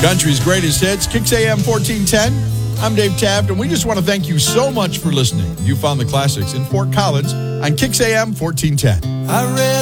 Country's greatest hits, Kicks AM 1410. I'm Dave Taft, and we just want to thank you so much for listening. You found the classics in Fort Collins on Kicks AM 1410. I read